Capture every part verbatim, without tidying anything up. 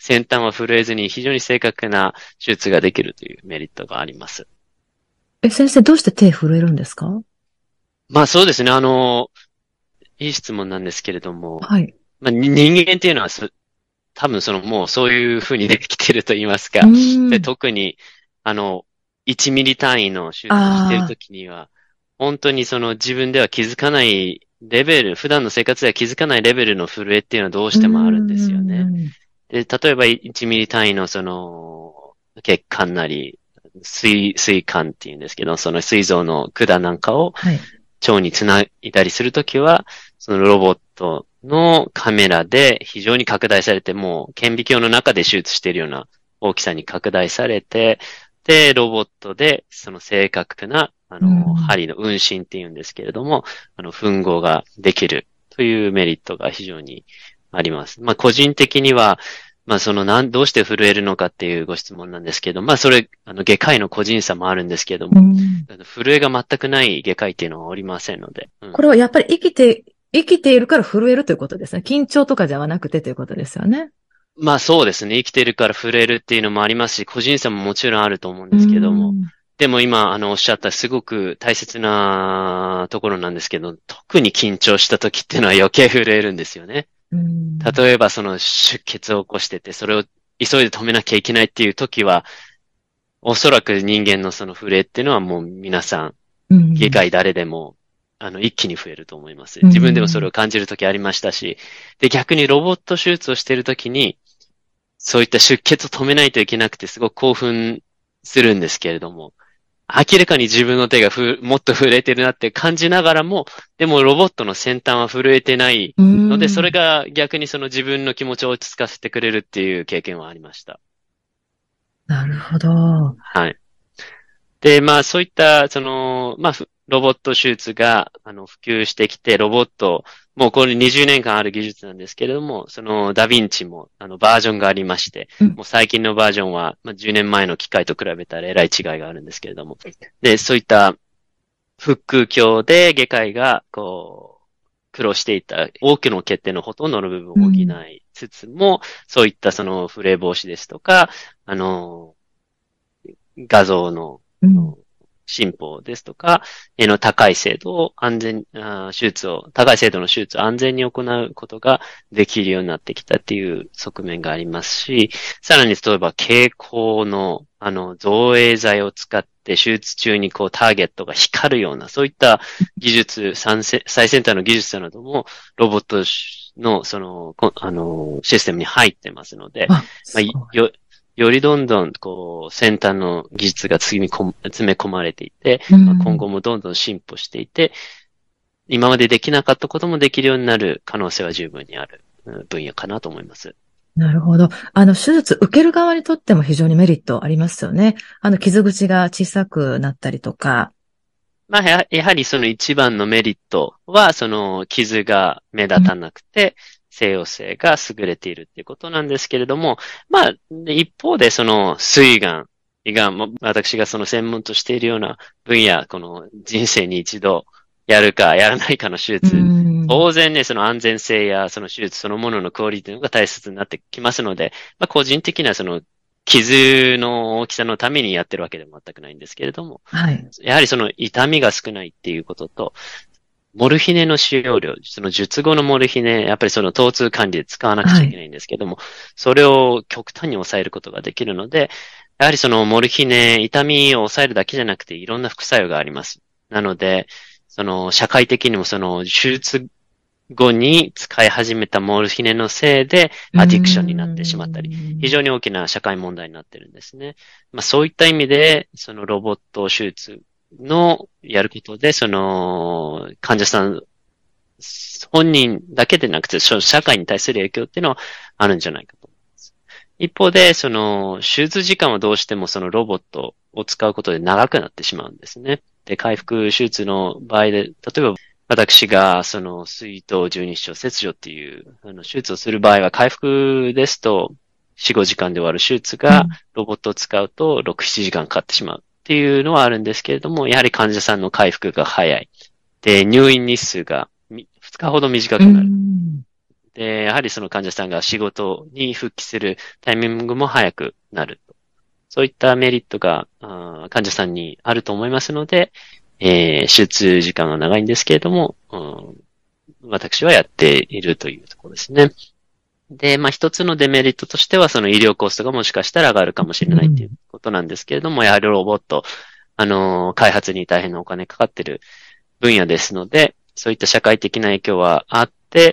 先端は震えずに非常に正確な手術ができるというメリットがあります。 え、先生どうして手震えるんですか？ まあそうですね。あの、いい質問なんですけれども、 はい。 まあに人間っていうのはそ多分そのもうそういうふうにできてると言いますうか。で、 ーん。 特に、あの、いちミリ単位の手術をしているああ、 ときには、本当にその自分では気づかないレベル、普段の生活では気づかないレベルの震えっていうのはどううーしてもあるんですよね。 ん。 で、例えばいちミリ単位のその、血管なり、水、水管っていうんですけど、その膵臓の管なんかをはい。 腸につないだりするときは、そのロボットのカメラで非常に拡大されて、もう顕微鏡の中で手術しているような大きさに拡大されて、で、ロボットでその正確な、あうの、 ん。 針の運針っていうんですけれども、あの、吻合ができるというメリットが非常にあります。まあ、個人的には、まあ、その、なん、どうして震えるのかっていうご質問なんですけど、まあ、それ、あの、外科医の個人差もあるんですけども、 うん。 あの震えが全くない外科医っていうのはおりませんので、うん。 これはやっぱり生きて、生きているから震えるということですね。緊張とかではなくてということですよね。 まあそうですね。生きてるから震えるっていうのもありますし、個人差ももちろんあると思うんうですけども。 ん。 でも今、あの、おっしゃったすごく大切なところなんですけど、特に緊張した時っていうのは余計震えるんですよね。 うん。 例えばその出血を起こしてて、それを急いで止めなきゃいけないっていう時は、おそらく人間のその震えっていうのはもう皆さん、 うん。 外科医誰でも、あの、一気に増えると思います。 う自分でもそれん。 を感じる時ありましたし、で、逆にロボット手術をしている時に、そういった出血を止めないといけなくてすごく興奮するんですけれども、明らかに自分の手がふ、もっと震えてるなって感じながらも、でもロボットの先端は震えてないうので、それん。 が逆にその自分の気持ちを落ち着かせてくれるっていう経験はありました。 なるほど。 はい。で、まあそういった、その、まあ、ふロボット手術が、あの、普及してきて、ロボット、もうこれにじゅうねんかんある技術なんですけれども、そのダヴィンチも、あの、バージョンがありまして、 うん。 もう最近のバージョンは、まあ、じゅうねんまえの機械と比べたらえらい違いがあるんですけれども、で、そういった腹腔鏡で外科医が、こう、苦労していた多くの欠点のほとんどの部分を補いうん。 つつも、そういったそのフレ防止ですとか、あの、画像の、 うん。 あの進歩ですとか、への高い精度を安全、あ手術を、高い精度の手術を安全に行うことができるようになってきたっていう側面がありますし、さらに例えば蛍光の、あの、造影剤を使って手術中にこうターゲットが光るような、そういった技術、最先最先端の技術なども、ロボットの、その、あの、システムに入ってますので、 あ、 まあ、 すごい。 よ、よりどんどん、こう、先端の技術が積み込む、詰め込まれていて、 うまあ、今後ん。 もどんどん進歩していて、今までできなかったこともできるようになる可能性は十分にあるうん分野かなと思います。 なるほど。あの、手術受ける側にとっても非常にメリットありますよね。あの、傷口が小さくなったりとか。 まあ、ややはりその一番のメリットは、その傷が目立たなくて、西洋性が優れているっていうことなんですけれども、まあ、一方でその膵がん、胃がん、まあ私がその専門としているような分野、この人生に一度やるかやらないかの手う術、 ん。 当然ね、その安全性やその手術そのもののクオリティが大切になってきますので、まあ個人的なその傷の大きさのためにやってるわけでも全くないんですけれども、 はい。 やはりその痛みが少ないっていうことと、モルヒネの使用量、その術後のモルヒネ、やっぱりその疼痛管理で使わなくちはい。 ゃいけないんですけども、それを極端に抑えることができるので、やはりそのモルヒネ、痛みを抑えるだけじゃなくていろんな副作用があります。なので、その社会的にもその手術後に使い始めたモルヒネのせいでうアディクションになってしまったり、非ん。 常に大きな社会問題になってるんですね。まあそういった意味で、そのロボット手術のやることで、その患者さん本人だけでなくて、社会に対する影響っていうのはあるんじゃないかと思います。一方で、その手術時間はどうしてもそのロボットを使うことで長くなってしまうんですね。で、回復手術の場合で、例えば私が、その、水頭十二指腸切除っていう、あの、手術をする場合は、回復ですと、よん、ごじかんで終わる手術が、 うん。 ロボットを使うと、ろく、ななじかんかかってしまうっていうのはあるんですけれども、やはり患者さんの回復が早い。で、入院日数がふつかほど短うくなる。 ん。 で、やはりその患者さんが仕事に復帰するタイミングも早くなると。そういったメリットが患者さんにあると思いますので、えー、手術時間が長いんですけれども、うん、私はやっているというところですね。で、まあ一つのデメリットとしては、その医療コストがもしかしたら上がるかもしれないということなんですけれども、うん、やはりロボット、あのー、開発に大変なお金かかっている分野ですので、そういった社会的な影響はあって、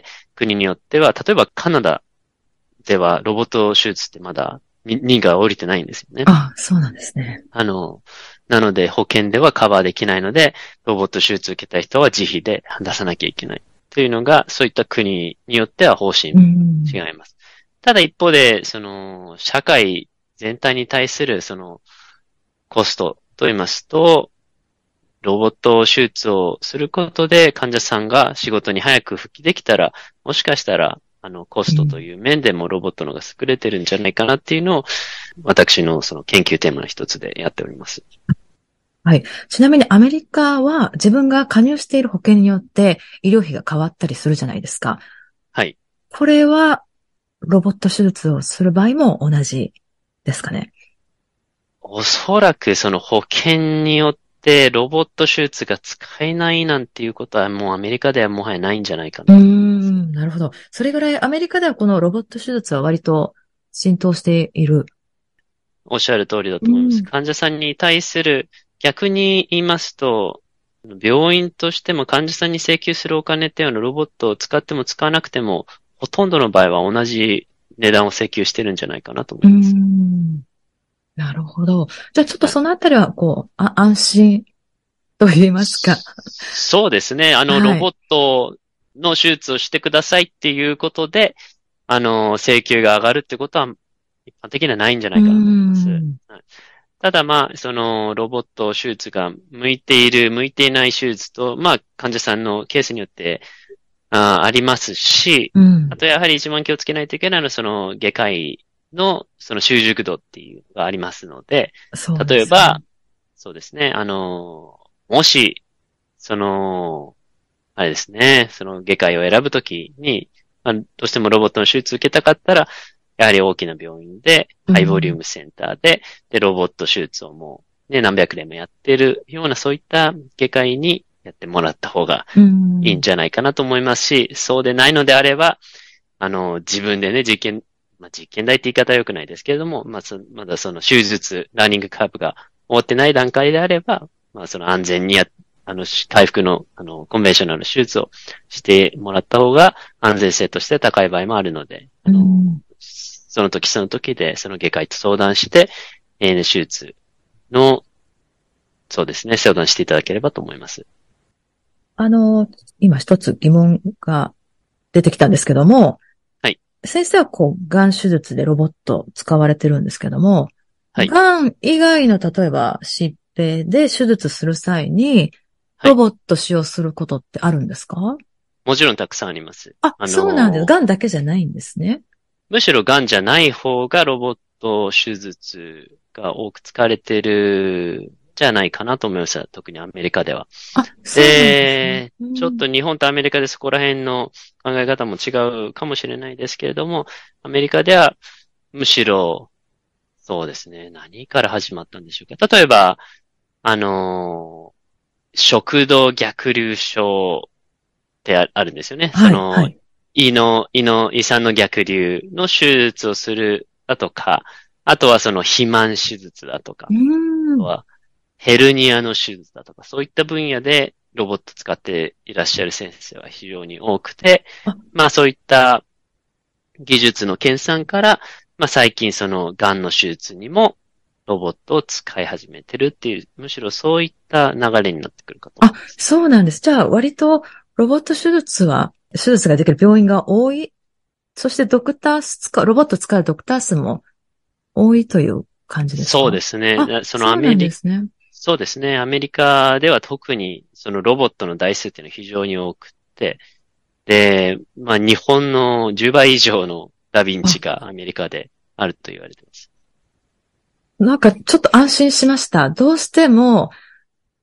国によっては、例えばカナダではロボット手術ってまだ認が下りてないんですよね。 あ、そうなんですね。 あの、なので保険ではカバーできないので、ロボット手術を受けた人は自費で出さなきゃいけない。というのが、そういった国によっては方針違います。ただ一方で、その、社会全体に対するその、コストと言いますと、ロボット手術をすることで患者さんが仕事に早く復帰できたら、もしかしたら、あの、コストという面でもロボットの方が優れてるんじゃないかなっていうのを、私のその研究テーマの一つでやっております。 はい。ちなみにアメリカは自分が加入している保険によって医療費が変わったりするじゃないですか。 はい。 これはロボット手術をする場合も同じですかね。 おそらくその保険によってロボット手術が使えないなんていうことはもうアメリカではもはやないんじゃないかな。 うーん、なるほど。それぐらいアメリカではこのロボット手術は割と浸透している。 おっしゃる通りだと思います。患者さんに対する、逆に言いますと、病院としても患者さんに請求するお金っていうのはロボットを使っても使わなくても、ほとんどの場合は同じ値段を請求してるんじゃないかなと思います。 うーん、なるほど。じゃあちょっとそのあたりは、こう、あ、安心と言いますか。 そうですね。あの、はい、ロボットの手術をしてくださいっていうことで、あの、請求が上がるってことは、一般的にはないんじゃないかなと思います。はい、ただまあ、その、ロボット手術が向いている、向いていない手術と、まあ、患者さんのケースによって、あ, ありますし、うん、あとやはり一番気をつけないといけないのは、その、外科医の、その習熟度っていうのがありますので、そうですね、例えば、そうですね、あの、もし、その、あれですね、その外科医を選ぶときに、まあ、どうしてもロボットの手術を受けたかったら、やはり大きな病院で、ハイボリュームセンターで、うん、で、ロボット手術をもう、ね、何百年もやってるような、そういった外科医にやってもらった方がいいんじゃないかなと思いますし、うん、そうでないのであれば、あの、自分でね、実験、まあ、実験台って言い方は良くないですけれども、まあ、まだその手術、ラーニングカーブが終わってない段階であれば、まあ、その安全にや、あの、回復の、あの、コンベンショナル手術をしてもらった方が安全性として高い場合もあるので、あの、うん、その時その時で、その外科医と相談して、エーエヌ 手術の、そうですね、相談していただければと思います。 あの、今一つ疑問が出てきたんですけども、 はい。 先生はこう、がん手術でロボット使われてるんですけども、 はい。 がん以外の例えば疾病で手術する際に、ロボット使用することってあるんですか？はい、 もちろんたくさんあります。 あ、あのー、そうなんです。がんだけじゃないんですね。 むしろがんじゃない方がロボット手術が多く使われてるじゃないかなと思いました。特にアメリカでは。 あ、そうなんですね。 で、ちょっと日本とアメリカでそこら辺の考え方も違うかもしれないですけれども、アメリカではむしろ、そうですね、何から始まったんでしょうか。例えば、あのー、食道逆流症ってあるんですよね。はい、その、はい、胃の、胃の、胃酸の逆流の手術をするだとか、あとはその肥満手術だとか、あとはヘルニアの手術だとか、そういった分野でロボット使っていらっしゃる先生は非常に多くて、まあそういった技術の研鑽から、まあ最近その癌の手術にもロボットを使い始めてるっていう、むしろそういった流れになってくるかと思います。 あ、そうなんです。じゃあ割とロボット手術は、手術ができる病院が多い。そしてドクタース使う、ロボット使うドクター数も多いという感じですか？ そうですね。そのアメリカ、そうなんですね。そうですね。アメリカでは特にそのロボットの台数っていうのは非常に多くて、で、まあ日本のじゅうばい以上のダヴィンチがアメリカであると言われています。 なんかちょっと安心しました。どうしても、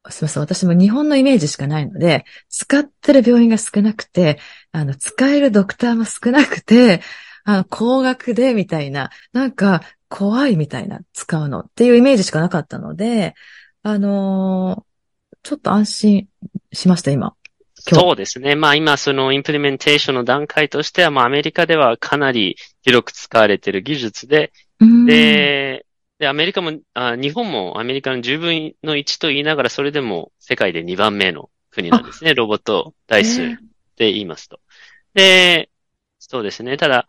すみません。私も日本のイメージしかないので、使ってる病院が少なくて、あの、使えるドクターも少なくて、あの、高額でみたいな、なんか怖いみたいな、使うのっていうイメージしかなかったので、あのーちょっと安心しました、今。今日。 そうですね。まあ今そのインプリメンテーションの段階としては、まあアメリカではかなり広く使われている技術で、 うーん。 で、で、アメリカも、あ、日本もアメリカのじゅうぶんのいちと言いながら、それでも世界でにばんめの国なんですあ、 ね。ロボット台数ええで言いますと。で、そうですね。ただ、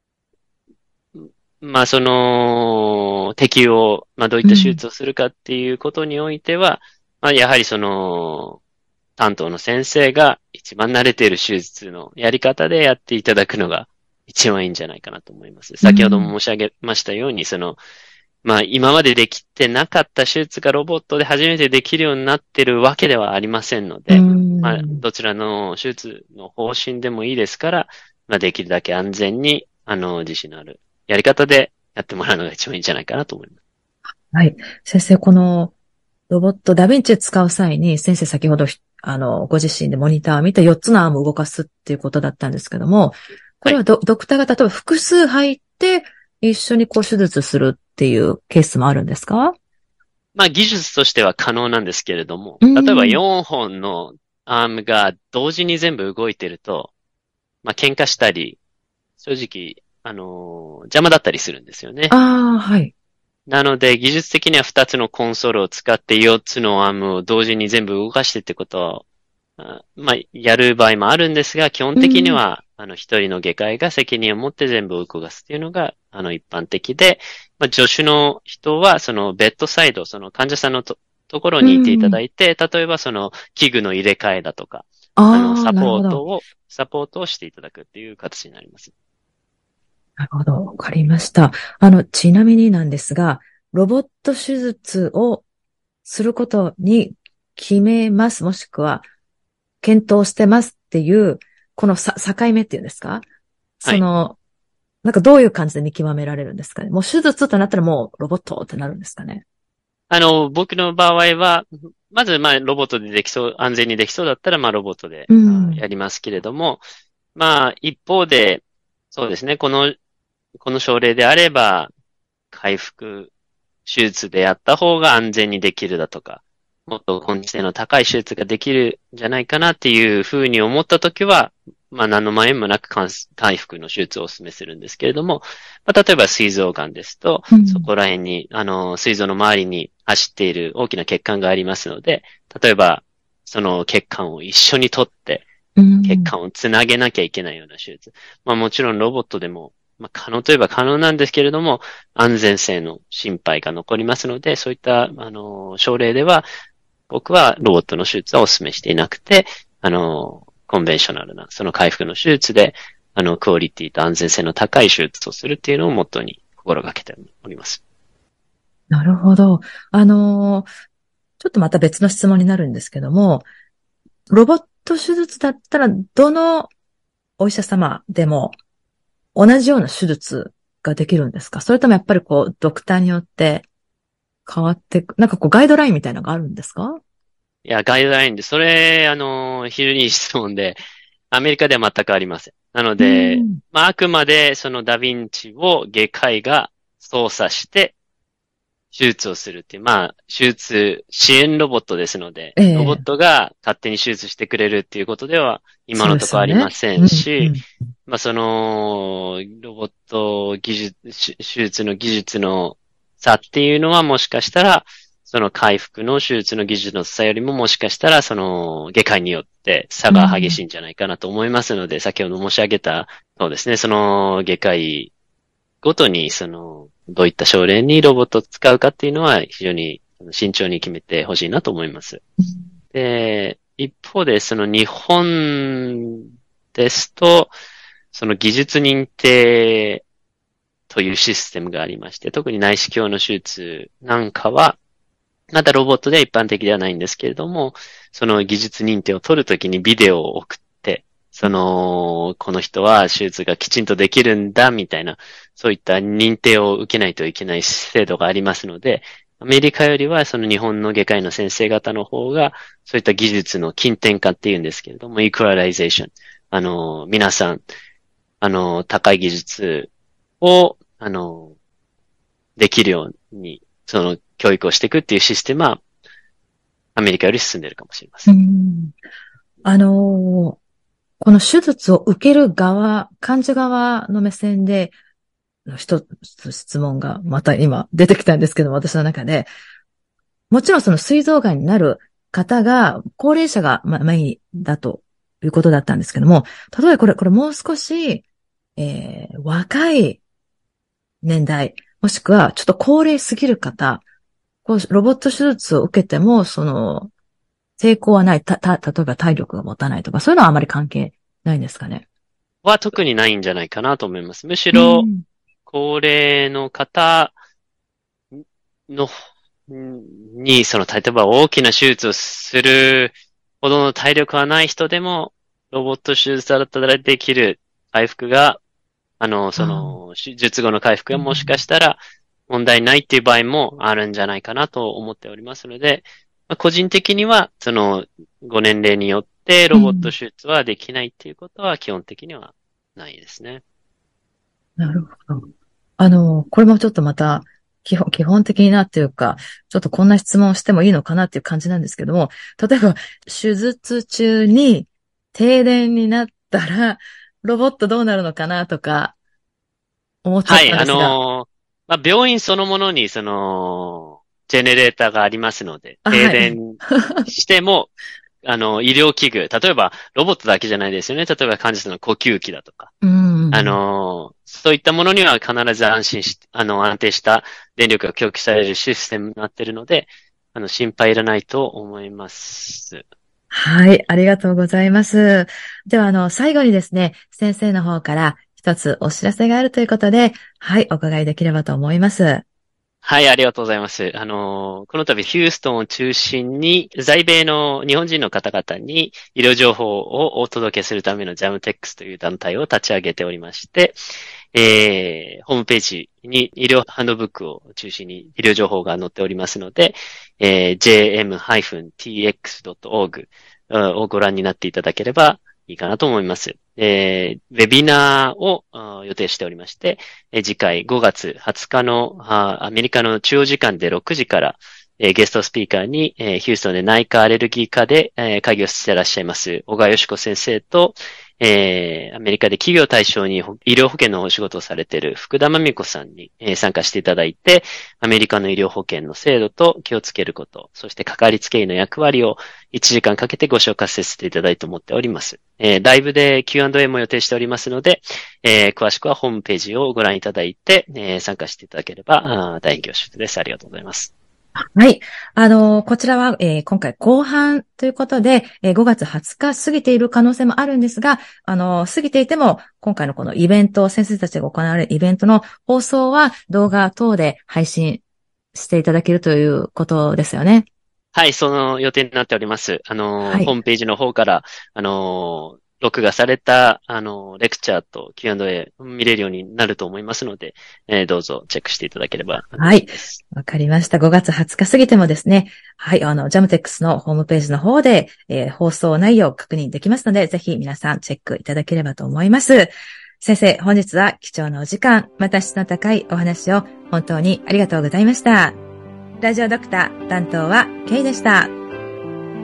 まあその、適用、まあどういった手うん。 術をするかっていうことにおいては、まあやはりその、担当の先生が一番慣れている手術のやり方でやっていただくのが一番いいんじゃないかなと思います。 う先ほどん。 も申し上げましたように、その、まあ今までできてなかった手術がロボットで初めてできるようになっているわけではありませんのうで、まあん。 どちらの手術の方針でもいいですから、まあできるだけ安全に、あの、自信のあるやり方でやってもらうのが一番いいんじゃないかなと思います。 はい。先生、このロボットダヴィンチ使う際に、先生先ほど、あの、ご自身でモニターを見てよっつのアームを動かすっていうことだったんですけども、こはい。 れはド、ドクターが例えば複数入って一緒にこう手術するっていうケースもあるんですか？ まあ技術としては可能なんですけれども、 う例えばん。 よんほんのアームが同時に全部動いてると、まあ喧嘩したり、正直、あのー邪魔だったりするんですよね。 ああ、はい。 なので技術的にはふたつのコンソールを使ってよっつのアームを同時に全部動かしてってことを、あまあやる場合もあるんですが、基本うん。 的には、あの一人の外科医が責任を持って全部動かすっていうのが、あの一般的で、まあ助手の人はそのベッドサイド、その患者さんのと、ところうにいていただん。 いて、例えばその器具の入れ替えだとか、あの、 ああ、 サなるほど。 ポートを、サポートをしていただくっていう形になります。 なるほど。わかりました。あの、ちなみになんですが、ロボット手術をすることに決めます。もしくは、検討してますっていう、このさ境目っていうんですか？ はい。 その、なんかどういう感じで見極められるんですかね？もう手術となったらもうロボットってなるんですかね？ あの、僕の場合は、まず、まあ、ロボットでできそう、安全にできそうだったら、まあ、ロボットで、 うあ、 ん。 やりますけれども、まあ、一方で、そうですね、この、この症例であれば、回復手術でやった方が安全にできるだとか、もっと根治性の高い手術ができるんじゃないかなっていうふうに思ったときは、まあ何の前もなく回復の手術をお勧めするんですけれども、まあ、例えば膵臓癌ですと、 うん。 そこら辺に、あの、膵臓の周りに走っている大きな血管がありますので、例えば、その血管を一緒に取って、 うん。 血管をつなげなきゃいけないような手術。まあもちろんロボットでも、まあ可能といえば可能なんですけれども、安全性の心配が残りますので、そういった、あの、症例では、僕はロボットの手術はお勧めしていなくて、あの、コンベンショナルな、その回復の手術で、あの、クオリティと安全性の高い手術をするっていうのをモットーに心がけております。 なるほど。あのーちょっとまた別の質問になるんですけども、ロボット手術だったら、どのお医者様でも同じような手術ができるんですか？それともやっぱりこう、ドクターによって変わってく、なんかこう、ガイドラインみたいなのがあるんですか？ いや、ガイドラインで、それ、あの、非常にいい質問で、アメリカでは全くありません。なのうで、 ん。 まあ、あくまでそのダヴィンチを外科医が操作して手術をするっていう、まあ、手術支援ロボットですので、 えロボッえ、 トが勝手に手術してくれるっていうことでは今そうでのところありますよね。 せうん、うんし、 ん。 まあ、その、ロボット技術、手手術の技術の差っていうのはもしかしたら、その回復の手術の技術の差よりももしかしたら、その外科医によって差が激しうん。 いんじゃないかなと思いますので、先ほど申し上げた、そうですね、その外科医ごとに、その、どういった症例にロボットを使うかっていうのは非常に慎重に決めてほしいなと思います。で、一方で、その日本ですと、その技術認定というシステムがありまして、特に内視鏡の手術なんかは、まだロボットでは一般的ではないんですけれども、その技術認定を取るときにビデオを送って、その、この人は手術がきちんとできるんだ、みたいな、そういった認定を受けないといけない制度がありますので、 アメリカよりはその日本の外科医の先生方の方が、そういった技術の近典化っていうんですけれども、イクラライゼーション。あの、皆さん、あの、高い技術を、あの、できるように、その教育をしていくっていうシステムは、アメリカより進んでいるかもしれません。 うん、あのー、この手術を受ける側、患者側の目線で、一つ質問がまた今出てきたんですけども、私の中で、もちろんその膵臓がんになる方が、高齢者がメインだということだったんですけども、例えばこれ、これもう少し、えー、若い年代、もしくはちょっと高齢すぎる方、こうロボット手術を受けても、その、抵抗はない、た、た、例えば体力が持たないとか、そういうのはあまり関係ないんですかね。 は特にないんじゃないかなと思います。むしうろ、 ん、 高齢の方の、に、その、例えば大きな手術をするほどの体力はない人でも、ロボット手術だったらできる回復が、あの、その、手術後の回復がもしかしたら問題ないっていう場合もあるんじゃないかなと思っておりますので、まあ、個人的には、その、ご年齢によってロボット手術はできないっていうことは基本的にはないですね。 なるほど。あの、これもちょっとまた、基本、基本的なっていうか、ちょっとこんな質問をしてもいいのかなっていう感じなんですけども、例えば、手術中に停電になったら、ロボットどうなるのかなとか、思っちゃっはい、あたんですが。 のーまあ、病院そのものに、その、ジェネレーターがありますので、 あ、 停はい。 電しても、あの、医療器具、例えば、ロボットだけじゃないですよね。例えば患者さんの呼吸器だとか。 うあん。 のーそういったものには必ず安心し、あの、安定した電力が供給されるシステムになっているので、あの、心配いらないと思います。 はい、ありがとうございます。では、あの、最後にですね、先生の方から一つお知らせがあるということで、はい、お伺いできればと思います。 はい、ありがとうございます。あの、この度ヒューストンを中心に在米の日本人の方々に医療情報をお届けするためのジャムテックスという団体を立ち上げておりまして、えー、ホームページに医療ハンドブックを中心に医療情報が載っておりますので、えー、ジェーエムティーエックスドットオージー をご覧になっていただければいいかなと思います。えー、ウェビナーを予定しておりまして、えー、次回ごがつはつかのアメリカの中央時間でろくじから、えー、ゲストスピーカーに、えー、ヒューストンで内科アレルギー科で、えー、会議をしていらっしゃいます小川よし子先生と、えー、アメリカで企業対象に医療保険のお仕事をされている福田真美子さんに、えー、参加していただいて、アメリカの医療保険の制度と気をつけること、そしてかかりつけ医の役割をいちじかんかけてご紹介させていただいて思っております。えー、ライブで キューアンドエー も予定しておりますので、えー、詳しくはホームページをご覧いただいて、えー、参加していただければ大変恐縮です。ありがとうございます。 はい。あの、こちらは、えー、今回後半ということで、えー、ごがつはつか過ぎている可能性もあるんですが、あの、過ぎていても、今回のこのイベント、先生たちが行われるイベントの放送は動画等で配信していただけるということですよね。 はい、その予定になっております。あの、 はい。 ホームページの方から、あの、録画された、あの、レクチャーと キューアンドエー 見れるようになると思いますので、えー、どうぞチェックしていただければはい。わかりました。ごがつはつか過ぎてもですね、はい、あの、ジャムテックスのホームページの方で、えー、放送内容を確認できますので、ぜひ皆さんチェックいただければと思います。先生、本日は貴重なお時間、また質の高いお話を本当にありがとうございました。ラジオドクター担当はケイでした。